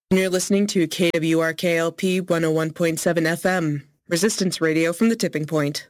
You're listening to KWRK-LP 101.7 FM, Resistance Radio from the Tipping Point.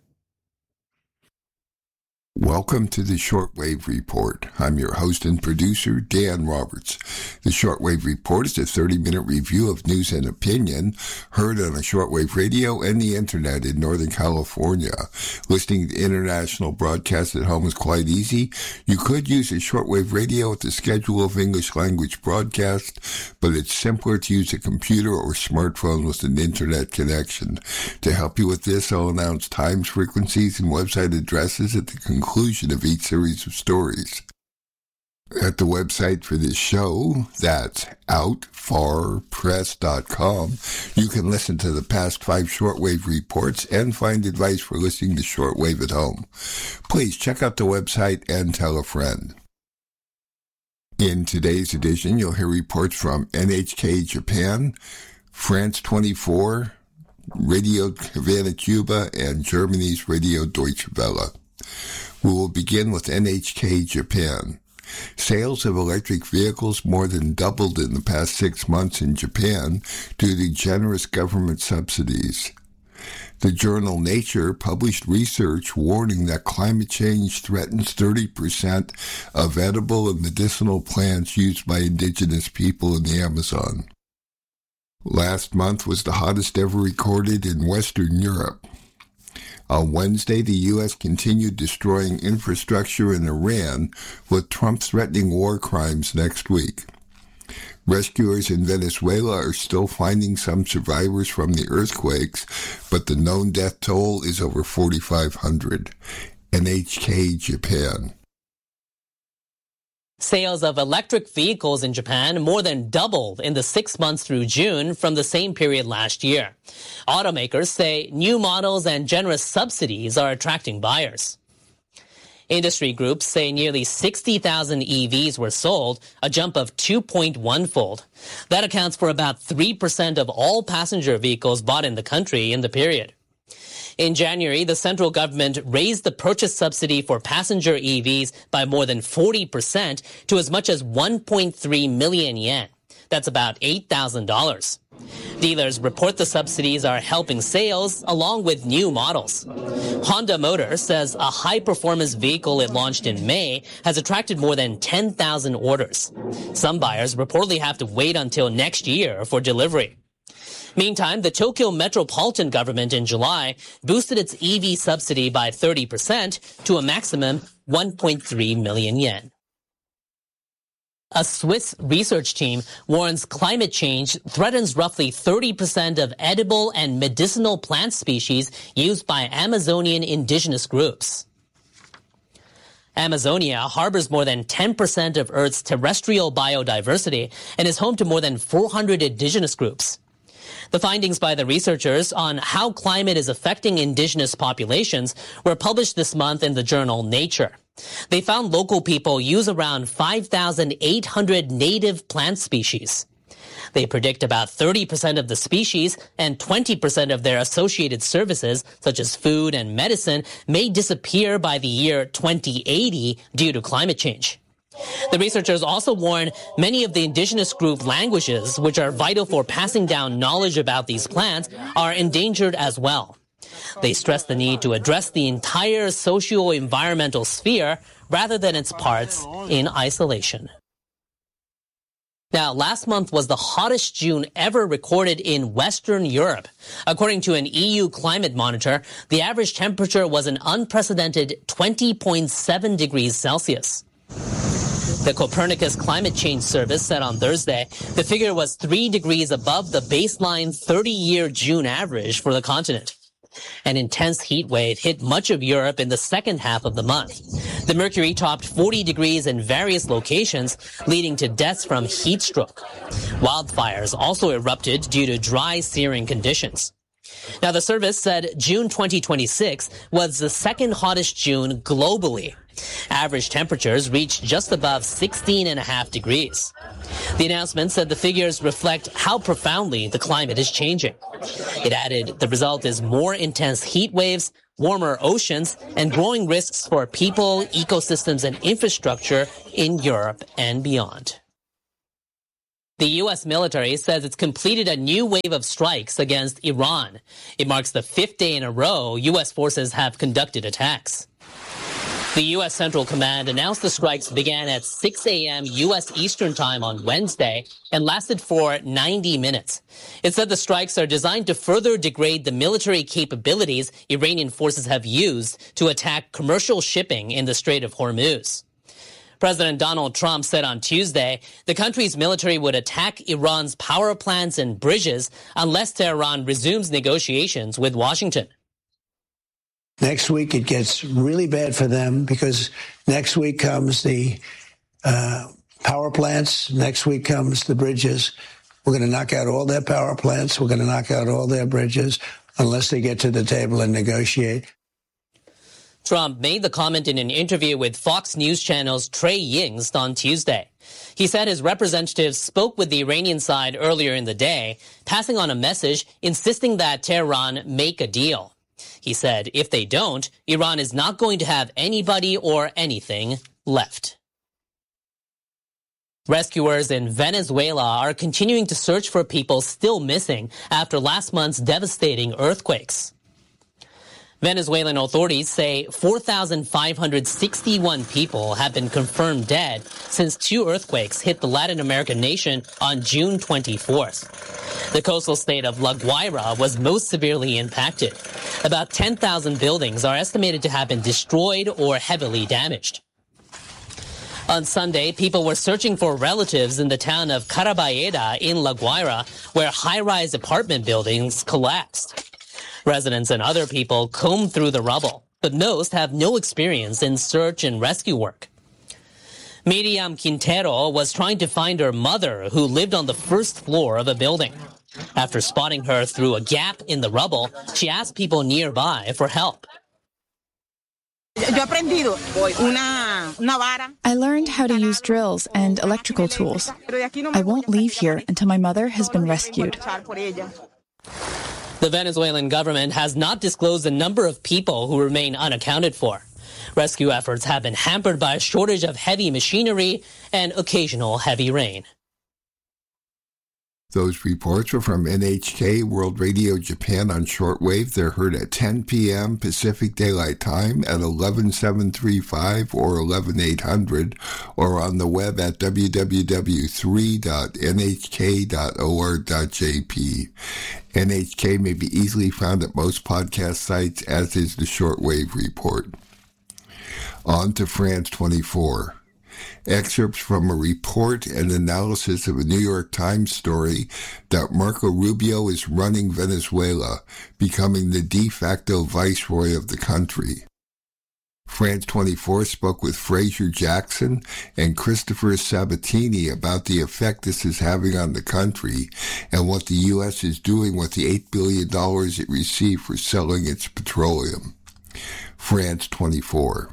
Welcome to the Shortwave Report. I'm your host and producer, Dan Roberts. The Shortwave Report is a 30-minute review of news and opinion heard on a shortwave radio and the internet in Northern California. Listening to international broadcasts at home is quite easy. You could use a shortwave radio with a schedule of English language broadcasts, but it's simpler to use a computer or smartphone with an internet connection. To help you with this, I'll announce times, frequencies, and website addresses at the conclusion of each series of stories. At the website for this show, that's outfarpress.com, you can listen to the past 5 shortwave reports and find advice for listening to shortwave at home. Please check out the website and tell a friend. In today's edition, you'll hear reports from NHK Japan, France 24, Radio Havana Cuba, and Germany's Radio Deutsche Welle. We will begin with NHK Japan. Sales of electric vehicles more than doubled in the past 6 months in Japan due to generous government subsidies. The journal Nature published research warning that climate change threatens 30% of edible and medicinal plants used by indigenous people in the Amazon. Last month was the hottest ever recorded in Western Europe. On Wednesday, the U.S. continued destroying infrastructure in Iran, with Trump threatening war crimes next week. Rescuers in Venezuela are still finding some survivors from the earthquakes, but the known death toll is over 4,500. NHK Japan. Sales of electric vehicles in Japan more than doubled in the 6 months through June from the same period last year. Automakers say new models and generous subsidies are attracting buyers. Industry groups say nearly 60,000 EVs were sold, a jump of 2.1-fold. That accounts for about 3% of all passenger vehicles bought in the country in the period. In January, the central government raised the purchase subsidy for passenger EVs by more than 40% to as much as 1.3 million yen. That's about $8,000. Dealers report the subsidies are helping sales along with new models. Honda Motor says a high-performance vehicle it launched in May has attracted more than 10,000 orders. Some buyers reportedly have to wait until next year for delivery. Meantime, the Tokyo metropolitan government in July boosted its EV subsidy by 30% to a maximum 1.3 million yen. A Swiss research team warns climate change threatens roughly 30% of edible and medicinal plant species used by Amazonian indigenous groups. Amazonia harbors more than 10% of Earth's terrestrial biodiversity and is home to more than 400 indigenous groups. The findings by the researchers on how climate is affecting indigenous populations were published this month in the journal Nature. They found local people use around 5,800 native plant species. They predict about 30% of the species and 20% of their associated services, such as food and medicine, may disappear by the year 2080 due to climate change. The researchers also warn many of the indigenous group languages, which are vital for passing down knowledge about these plants, are endangered as well. They stress the need to address the entire socio-environmental sphere rather than its parts in isolation. Now, last month was the hottest June ever recorded in Western Europe. According to an EU climate monitor, the average temperature was an unprecedented 20.7 degrees Celsius. The Copernicus Climate Change Service said on Thursday the figure was 3 degrees above the baseline 30-year June average for the continent. An intense heat wave hit much of Europe in the second half of the month. The mercury topped 40 degrees in various locations, leading to deaths from heat stroke. Wildfires also erupted due to dry, searing conditions. Now, the service said June 2026 was the second hottest June globally. Average temperatures reached just above 16.5 degrees. The announcement said the figures reflect how profoundly the climate is changing. It added the result is more intense heat waves, warmer oceans, and growing risks for people, ecosystems, and infrastructure in Europe and beyond. The U.S. military says it's completed a new wave of strikes against Iran. It marks the 5th day in a row U.S. forces have conducted attacks. The U.S. Central Command announced the strikes began at 6 a.m. U.S. Eastern Time on Wednesday and lasted for 90 minutes. It said the strikes are designed to further degrade the military capabilities Iranian forces have used to attack commercial shipping in the Strait of Hormuz. President Donald Trump said on Tuesday the country's military would attack Iran's power plants and bridges unless Tehran resumes negotiations with Washington. Next week, it gets really bad for them because next week comes the power plants. Next week comes the bridges. We're going to knock out all their power plants. We're going to knock out all their bridges unless they get to the table and negotiate. Trump made the comment in an interview with Fox News Channel's Trey Yingst on Tuesday. He said his representatives spoke with the Iranian side earlier in the day, passing on a message insisting that Tehran make a deal. He said if they don't, Iran is not going to have anybody or anything left. Rescuers in Venezuela are continuing to search for people still missing after last month's devastating earthquakes. Venezuelan authorities say 4,561 people have been confirmed dead since 2 earthquakes hit the Latin American nation on June 24th. The coastal state of La Guaira was most severely impacted. About 10,000 buildings are estimated to have been destroyed or heavily damaged. On Sunday, people were searching for relatives in the town of Carabayeda in La Guaira, where high-rise apartment buildings collapsed. Residents and other people combed through the rubble, but most have no experience in search and rescue work. Miriam Quintero was trying to find her mother, who lived on the first floor of a building. After spotting her through a gap in the rubble, she asked people nearby for help. I learned how to use drills and electrical tools. I won't leave here until my mother has been rescued. The Venezuelan government has not disclosed the number of people who remain unaccounted for. Rescue efforts have been hampered by a shortage of heavy machinery and occasional heavy rain. Those reports are from NHK World Radio Japan on shortwave. They're heard at 10 p.m. Pacific Daylight Time at 11735 or 11800 or on the web at www.3.nhk.or.jp. NHK may be easily found at most podcast sites, as is the shortwave report. On to France 24. Excerpts from a report and analysis of a New York Times story that Marco Rubio is running Venezuela, becoming the de facto viceroy of the country. France 24 spoke with Fraser Jackson and Christopher Sabatini about the effect this is having on the country and what the U.S. is doing with the $8 billion it received for selling its petroleum. France 24.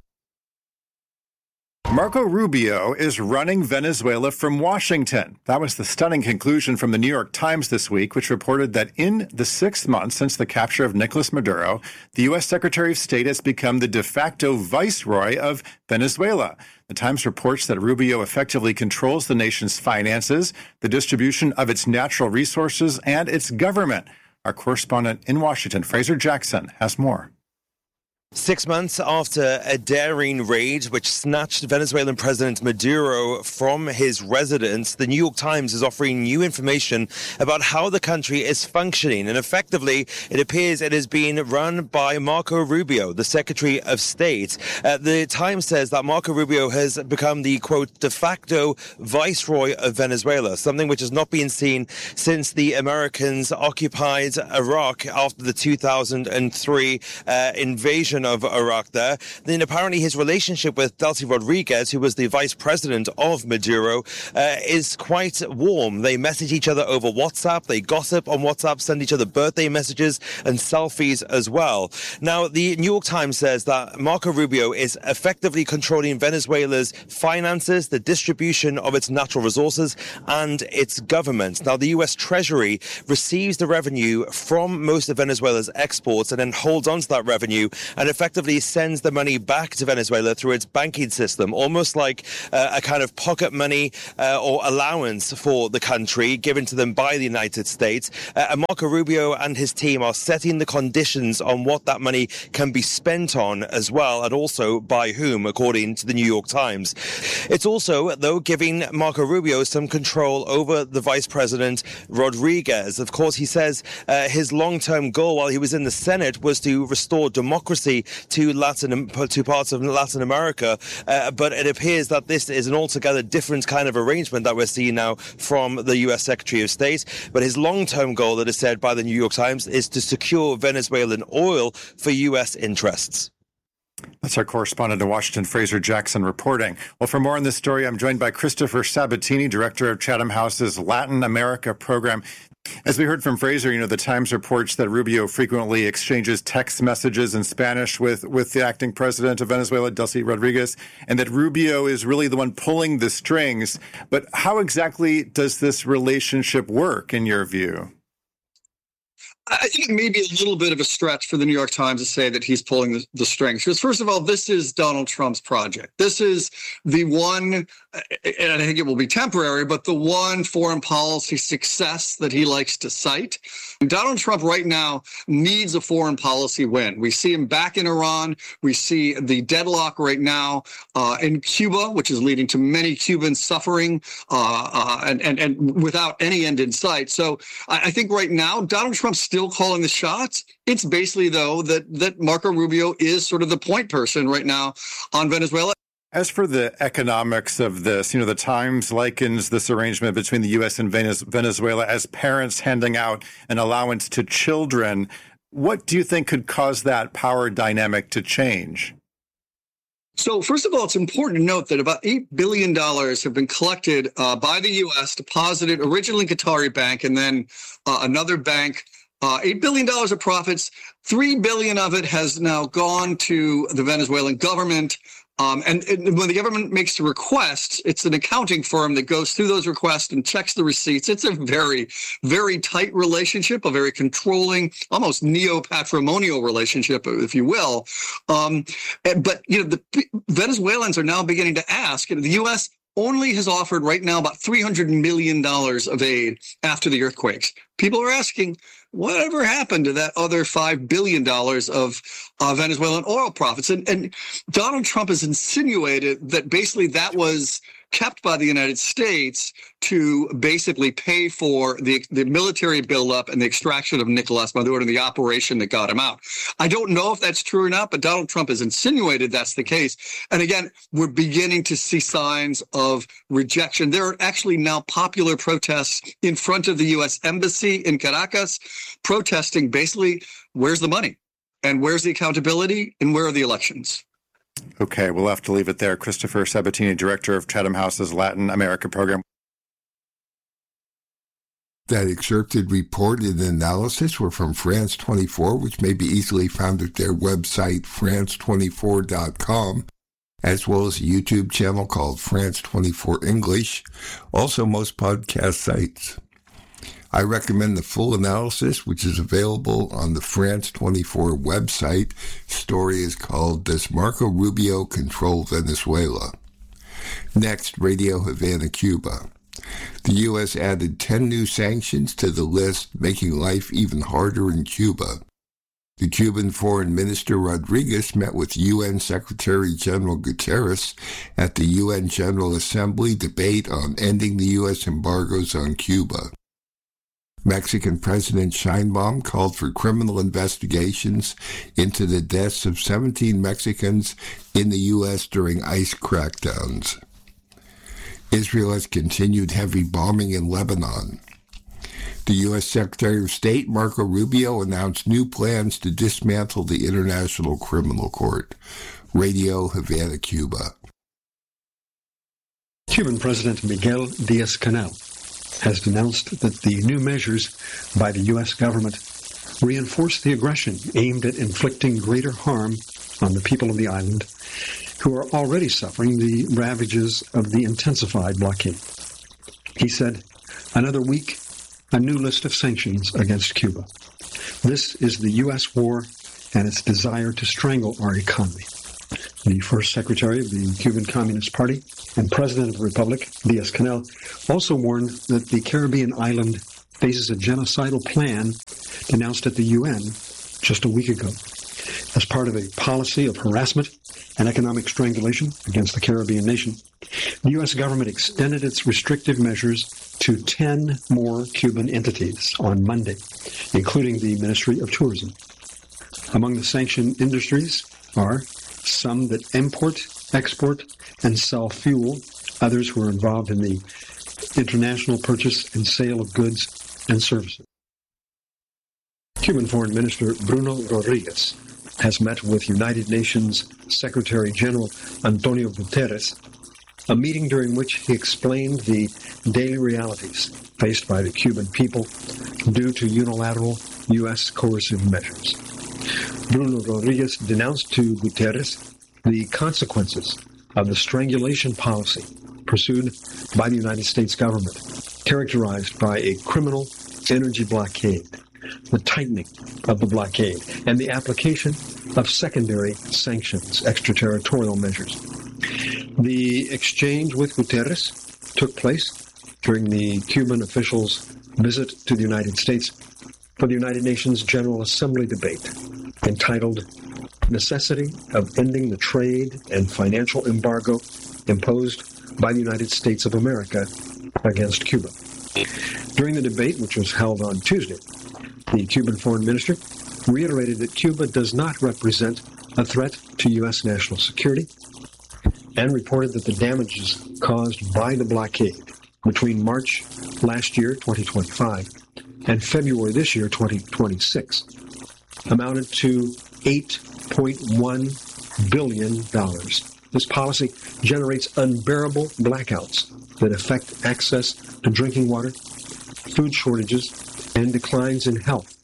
Marco Rubio is running Venezuela from Washington. That was the stunning conclusion from the New York Times this week, which reported that in the 6th month since the capture of Nicolas Maduro, the U.S. Secretary of State has become the de facto viceroy of Venezuela. The Times reports that Rubio effectively controls the nation's finances, the distribution of its natural resources, and its government. Our correspondent in Washington, Fraser Jackson, has more. 6 months after a daring raid which snatched Venezuelan President Maduro from his residence, the New York Times is offering new information about how the country is functioning. And effectively, it appears it is being run by Marco Rubio, the Secretary of State. The Times says that Marco Rubio has become the, quote, de facto viceroy of Venezuela, something which has not been seen since the Americans occupied Iraq after the 2003 invasion of Iraq there. Then apparently his relationship with Delcy Rodriguez, who was the vice president of Maduro, is quite warm. They message each other over WhatsApp, they gossip on WhatsApp, send each other birthday messages and selfies as well. Now, the New York Times says that Marco Rubio is effectively controlling Venezuela's finances, the distribution of its natural resources and its government. Now, the U.S. Treasury receives the revenue from most of Venezuela's exports and then holds on to that revenue and effectively sends the money back to Venezuela through its banking system, almost like a kind of pocket money or allowance for the country given to them by the United States. And Marco Rubio and his team are setting the conditions on what that money can be spent on as well, and also by whom, according to the New York Times. It's also, though, giving Marco Rubio some control over the Vice President Rodriguez. Of course, he says his long-term goal while he was in the Senate was to restore democracy to parts of Latin America, but it appears that this is an altogether different kind of arrangement that we're seeing now from the U.S. Secretary of State. But his long-term goal, that is said by the New York Times, is to secure Venezuelan oil for U.S. interests. That's our correspondent in Washington, Fraser Jackson, reporting. Well, for more on this story, I'm joined by Christopher Sabatini, director of Chatham House's Latin America program. As we heard from Fraser, the Times reports that Rubio frequently exchanges text messages in Spanish with the acting president of Venezuela, Delcy Rodriguez, and that Rubio is really the one pulling the strings. But how exactly does this relationship work, in your view? I think it may be a little bit of a stretch for the New York Times to say that he's pulling the strings. Because first of all, this is Donald Trump's project. This is the one, and I think it will be temporary, but the one foreign policy success that he likes to cite. Donald Trump right now needs a foreign policy win. We see him back in Iran. We see the deadlock right now in Cuba, which is leading to many Cubans suffering and without any end in sight. So I think right now, Donald Trump's still calling the shots. It's basically, though, that Marco Rubio is sort of the point person right now on Venezuela. As for the economics of this, the Times likens this arrangement between the U.S. and Venezuela as parents handing out an allowance to children. What do you think could cause that power dynamic to change? So, first of all, it's important to note that about $8 billion have been collected by the U.S., deposited originally in Qatari Bank, and then another bank. $8 billion of profits, $3 billion of it has now gone to the Venezuelan government. And when the government makes the requests, it's an accounting firm that goes through those requests and checks the receipts. It's a very, very tight relationship, a very controlling, almost neo-patrimonial relationship, if you will. But the Venezuelans are now beginning to ask, the U.S. only has offered right now about $300 million of aid after the earthquakes. People are asking, whatever happened to that other $5 billion of Venezuelan oil profits? And Donald Trump has insinuated that basically that was kept by the United States to basically pay for the military buildup and the extraction of Nicolas Maduro and the operation that got him out. I don't know if that's true or not, but Donald Trump has insinuated that's the case. And again, we're beginning to see signs of rejection. There are actually now popular protests in front of the U.S. Embassy in Caracas, protesting basically, where's the money? And where's the accountability? And where are the elections? Okay, we'll have to leave it there. Christopher Sabatini, director of Chatham House's Latin America program. That excerpted report and analysis were from France 24, which may be easily found at their website, france24.com, as well as a YouTube channel called France 24 English, also most podcast sites. I recommend the full analysis, which is available on the France 24 website. Story is called, Does Marco Rubio Control Venezuela? Next, Radio Havana, Cuba. The U.S. added 10 new sanctions to the list, making life even harder in Cuba. The Cuban Foreign Minister Rodriguez met with UN Secretary General Guterres at the UN General Assembly debate on ending the U.S. embargoes on Cuba. Mexican President Sheinbaum called for criminal investigations into the deaths of 17 Mexicans in the U.S. during ICE crackdowns. Israel has continued heavy bombing in Lebanon. The U.S. Secretary of State, Marco Rubio, announced new plans to dismantle the International Criminal Court. Radio Havana, Cuba. Cuban President Miguel Díaz-Canel has denounced that the new measures by the U.S. government reinforce the aggression aimed at inflicting greater harm on the people of the island who are already suffering the ravages of the intensified blockade. He said, another week, a new list of sanctions against Cuba. This is the U.S. war and its desire to strangle our economy. The first secretary of the Cuban Communist Party and president of the Republic, Diaz-Canel, also warned that the Caribbean island faces a genocidal plan denounced at the UN just a week ago. As part of a policy of harassment and economic strangulation against the Caribbean nation, the U.S. government extended its restrictive measures to 10 more Cuban entities on Monday, including the Ministry of Tourism. Among the sanctioned industries are some that import, export, and sell fuel, others who are involved in the international purchase and sale of goods and services. Cuban Foreign Minister Bruno Rodriguez has met with United Nations Secretary General Antonio Guterres, a meeting during which he explained the daily realities faced by the Cuban people due to unilateral U.S. coercive measures. Bruno Rodriguez denounced to Guterres the consequences of the strangulation policy pursued by the United States government, characterized by a criminal energy blockade, the tightening of the blockade, and the application of secondary sanctions, extraterritorial measures. The exchange with Guterres took place during the Cuban officials' visit to the United States for the United Nations General Assembly debate entitled Necessity of Ending the Trade and Financial Embargo Imposed by the United States of America against Cuba. During the debate, which was held on Tuesday, the Cuban foreign minister reiterated that Cuba does not represent a threat to U.S. national security and reported that the damages caused by the blockade between March last year, 2025, and February this year, 2026, amounted to $8.1 billion. This policy generates unbearable blackouts that affect access to drinking water, food shortages, and declines in health.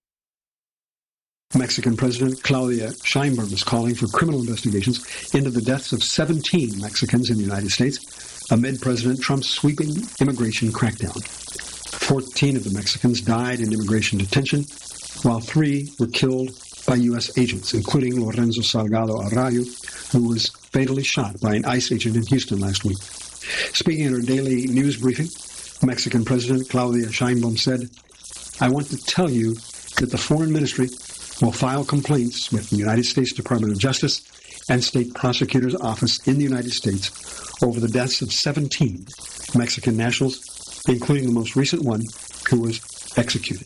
Mexican President Claudia Sheinbaum is calling for criminal investigations into the deaths of 17 Mexicans in the United States amid President Trump's sweeping immigration crackdown. 14 of the Mexicans died in immigration detention, while 3 were killed by U.S. agents, including Lorenzo Salgado Arroyo, who was fatally shot by an ICE agent in Houston last week. Speaking in her daily news briefing, Mexican President Claudia Sheinbaum said, "I want to tell you that the Foreign Ministry will file complaints with the United States Department of Justice and State Prosecutor's Office in the United States over the deaths of 17 Mexican nationals, including the most recent one who was executed."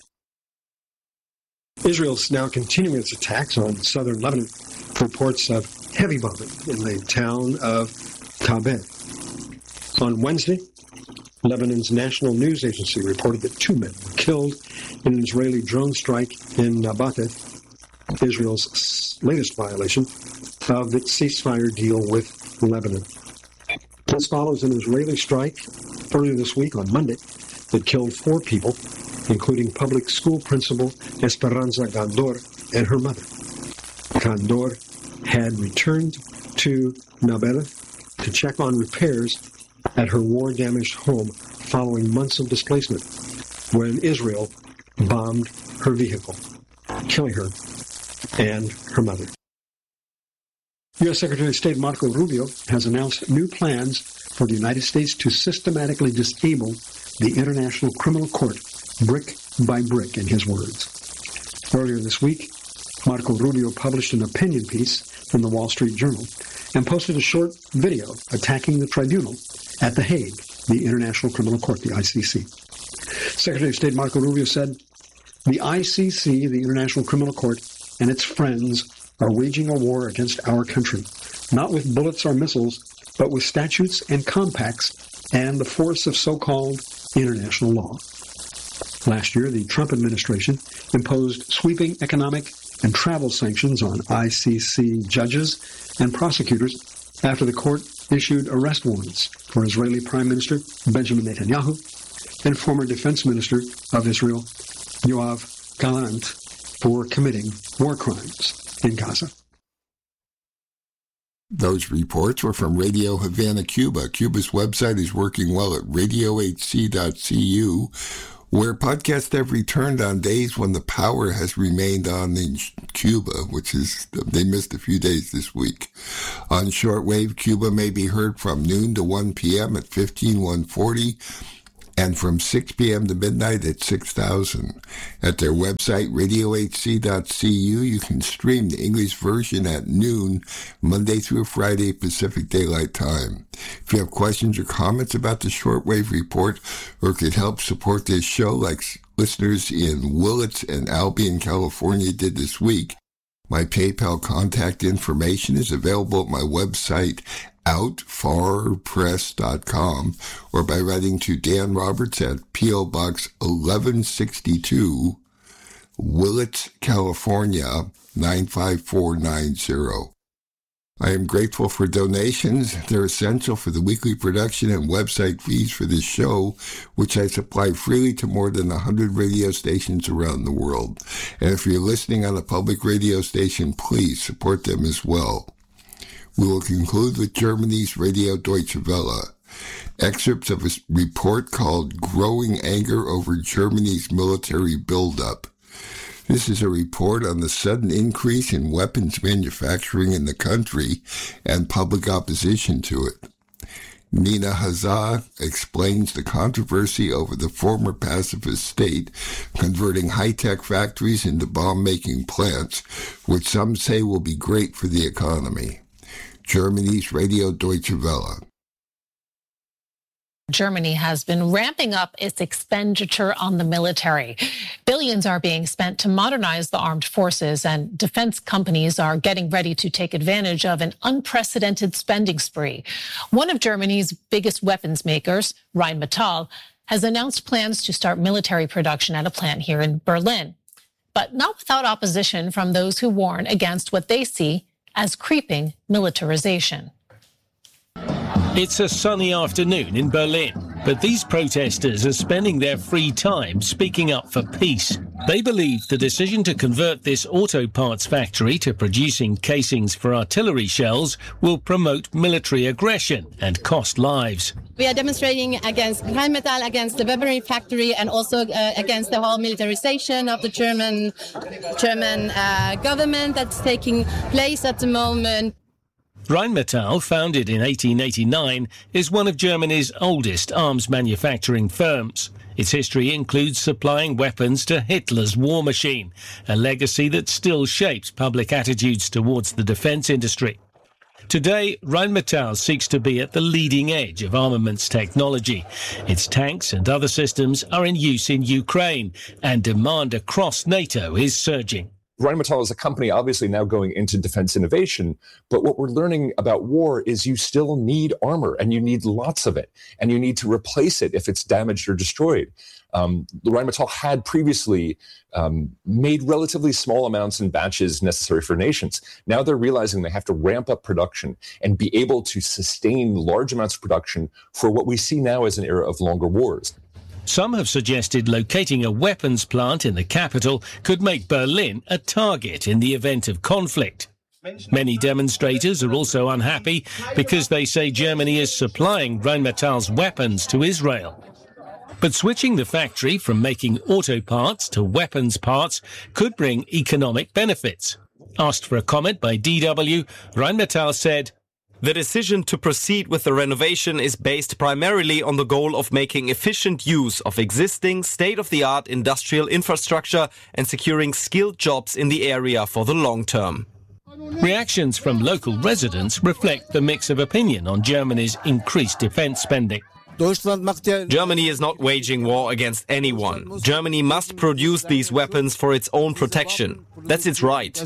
Israel's now continuing its attacks on southern Lebanon, reports of heavy bombing in the town of Thabed. On Wednesday, Lebanon's national news agency reported that 2 men were killed in an Israeli drone strike in Nabateh, Israel's latest violation of its ceasefire deal with Lebanon. This follows an Israeli strike earlier this week on Monday that killed 4 people, including public school principal Esperanza Gandor and her mother. Gandor had returned to Nabateh to check on repairs at her war-damaged home following months of displacement when Israel bombed her vehicle, killing her and her mother. U.S. Secretary of State Marco Rubio has announced new plans for the United States to systematically disable the International Criminal Court brick by brick, in his words. Earlier this week, Marco Rubio published an opinion piece in the Wall Street Journal and posted a short video attacking the tribunal at The Hague, the International Criminal Court, the ICC. Secretary of State Marco Rubio said, "The ICC, the International Criminal Court, and its friends are waging a war against our country, not with bullets or missiles, but with statutes and compacts and the force of so-called international law." Last year, the Trump administration imposed sweeping economic and travel sanctions on ICC judges and prosecutors after the court issued arrest warrants for Israeli Prime Minister Benjamin Netanyahu and former Defense Minister of Israel Yoav Gallant for committing war crimes in Gaza. Those reports were from Radio Havana, Cuba. Cuba's website is working well at radiohc.cu, where podcasts have returned on days when the power has remained on in Cuba, which is, they missed a few days this week. On shortwave, Cuba may be heard from noon to 1 p.m. at 15140 and from 6 p.m. to midnight at 6000. At their website, radiohc.cu, you can stream the English version at noon, Monday through Friday, Pacific Daylight Time. If you have questions or comments about the Shortwave Report or could help support this show like listeners in Willits and Albion, California did this week, my PayPal contact information is available at my website, outfarpress.com, or by writing to Dan Roberts at P.O. Box 1162, Willits, California, 95490. I am grateful for donations. They're essential for the weekly production and website fees for this show, which I supply freely to more than 100 radio stations around the world. And if you're listening on a public radio station, please support them as well. We will conclude with Germany's Radio Deutsche Welle. Excerpts of a report called Growing Anger Over Germany's Military Buildup. This is a report on the sudden increase in weapons manufacturing in the country and public opposition to it. Nina Hazard explains the controversy over the former pacifist state converting high-tech factories into bomb-making plants, which some say will be great for the economy. Germany's Radio Deutsche Welle. Germany has been ramping up its expenditure on the military. Billions are being spent to modernize the armed forces, and defense companies are getting ready to take advantage of an unprecedented spending spree. One of Germany's biggest weapons makers, Rheinmetall, has announced plans to start military production at a plant here in Berlin, but not without opposition from those who warn against what they see as creeping militarization. It's a sunny afternoon in Berlin, but these protesters are spending their free time speaking up for peace. They believe the decision to convert this auto parts factory to producing casings for artillery shells will promote military aggression and cost lives. We are demonstrating against Rheinmetall, against the weaponry factory, and also against the whole militarization of the German government that's taking place at the moment. Rheinmetall, founded in 1889, is one of Germany's oldest arms manufacturing firms. Its history includes supplying weapons to Hitler's war machine, a legacy that still shapes public attitudes towards the defense industry. Today, Rheinmetall seeks to be at the leading edge of armaments technology. Its tanks and other systems are in use in Ukraine, and demand across NATO is surging. Rheinmetall is a company obviously now going into defense innovation, but what we're learning about war is you still need armor, and you need lots of it, and you need to replace it if it's damaged or destroyed. Rheinmetall had previously made relatively small amounts in batches necessary for nations. Now they're realizing they have to ramp up production and be able to sustain large amounts of production for what we see now as an era of longer wars. Some have suggested locating a weapons plant in the capital could make Berlin a target in the event of conflict. Many demonstrators are also unhappy because they say Germany is supplying Rheinmetall's weapons to Israel. But switching the factory from making auto parts to weapons parts could bring economic benefits. Asked for a comment by DW, Rheinmetall said, "The decision to proceed with the renovation is based primarily on the goal of making efficient use of existing state-of-the-art industrial infrastructure and securing skilled jobs in the area for the long term." Reactions from local residents reflect the mix of opinion on Germany's increased defense spending. Germany is not waging war against anyone. Germany must produce these weapons for its own protection. That's its right.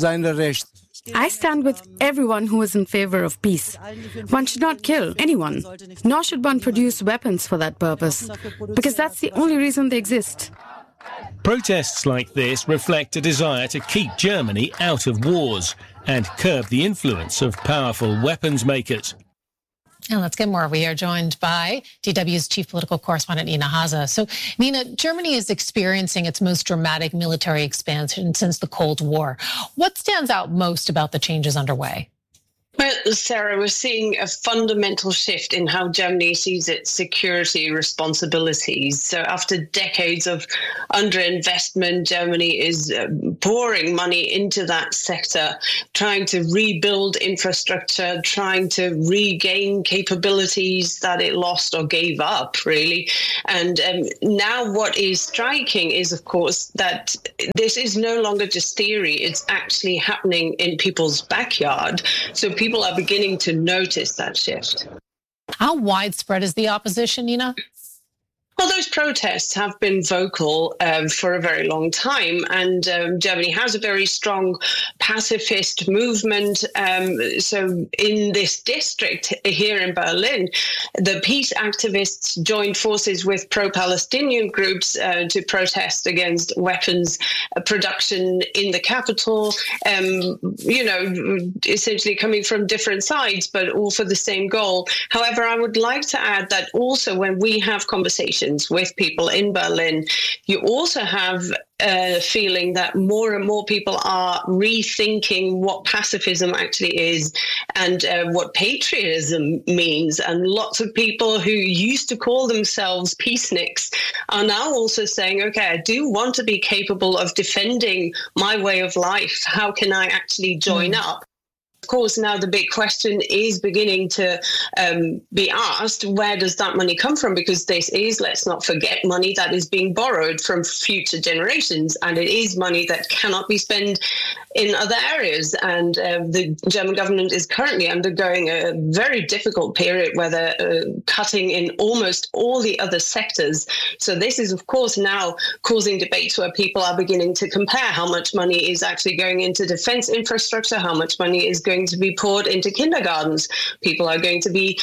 I stand with everyone who is in favor of peace. One should not kill anyone, nor should one produce weapons for that purpose, because that's the only reason they exist. Protests like this reflect a desire to keep Germany out of wars and curb the influence of powerful weapons makers. And let's get more. We are joined by DW's chief political correspondent, Nina Haza. So, Nina, Germany is experiencing its most dramatic military expansion since the Cold War. What stands out most about the changes underway? Well, Sarah, we're seeing a fundamental shift in how Germany sees its security responsibilities. So after decades of underinvestment, Germany is pouring money into that sector, trying to rebuild infrastructure, trying to regain capabilities that it lost or gave up, really. And now what is striking is, of course, that this is no longer just theory. It's actually happening in people's backyard. So people are beginning to notice that shift. How widespread is the opposition, Nina? Well, those protests have been vocal for a very long time, and Germany has a very strong pacifist movement. So in this district here in Berlin, the peace activists joined forces with pro-Palestinian groups to protest against weapons production in the capital, essentially coming from different sides, but all for the same goal. However, I would like to add that also when we have conversations with people in Berlin, you also have a feeling that more and more people are rethinking what pacifism actually is and what patriotism means. And lots of people who used to call themselves peaceniks are now also saying, okay, I do want to be capable of defending my way of life. How can I actually join up? Of course, now the big question is beginning to be asked, where does that money come from? Because this is, let's not forget, money that is being borrowed from future generations, and it is money that cannot be spent in other areas. And the German government is currently undergoing a very difficult period where they're cutting in almost all the other sectors. So this is, of course, now causing debates where people are beginning to compare how much money is actually going into defense infrastructure, how much money is going to be poured into kindergartens. People are going to be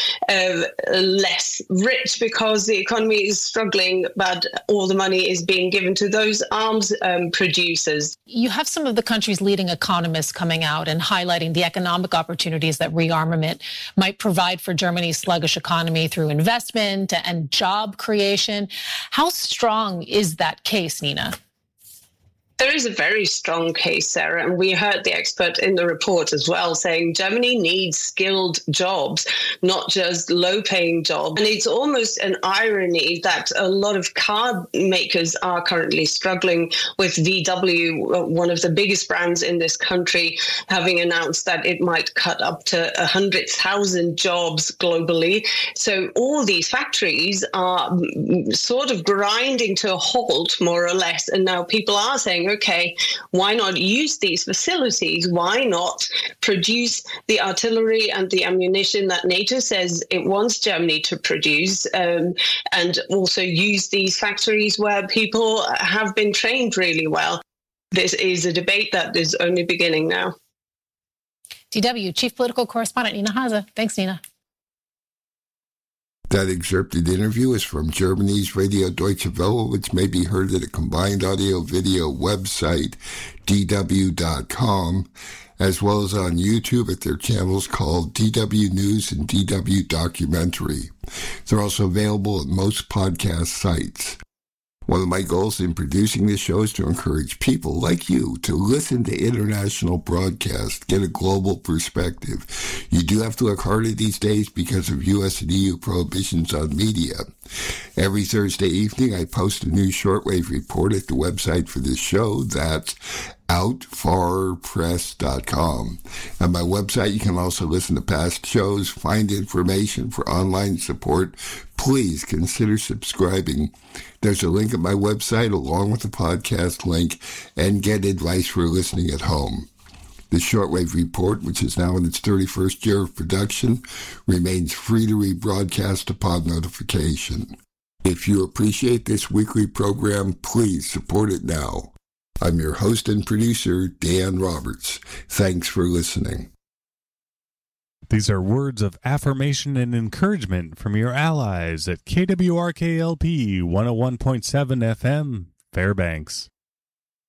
less rich because the economy is struggling, but all the money is being given to those arms producers. You have some of the country's leading economists coming out and highlighting the economic opportunities that rearmament might provide for Germany's sluggish economy through investment and job creation. How strong is that case, Nina? There is a very strong case, Sarah, and we heard the expert in the report as well saying Germany needs skilled jobs, not just low-paying jobs. And it's almost an irony that a lot of car makers are currently struggling with VW, one of the biggest brands in this country, having announced that it might cut up to 100,000 jobs globally. So all these factories are sort of grinding to a halt, more or less, and now people are saying, okay, why not use these facilities? Why not produce the artillery and the ammunition that NATO says it wants Germany to produce, and also use these factories where people have been trained really well? This is a debate that is only beginning now. DW Chief Political Correspondent Nina Haase. Thanks, Nina. That excerpted interview is from Germany's Radio Deutsche Welle, which may be heard at a combined audio-video website, dw.com, as well as on YouTube at their channels called DW News and DW Documentary. They're also available at most podcast sites. One of my goals in producing this show is to encourage people like you to listen to international broadcasts, get a global perspective. You do have to look harder these days because of U.S. and EU prohibitions on media. Every Thursday evening, I post a new shortwave report at the website for this show. That's outfarpress.com. On my website, you can also listen to past shows, find information for online support. Please consider subscribing. There's a link at my website along with the podcast link, and get advice for listening at home. The Shortwave Report, which is now in its 31st year of production, remains free to rebroadcast upon notification. If you appreciate this weekly program, please support it now. I'm your host and producer, Dan Roberts. Thanks for listening. These are words of affirmation and encouragement from your allies at KWRK-LP 101.7 FM, Fairbanks.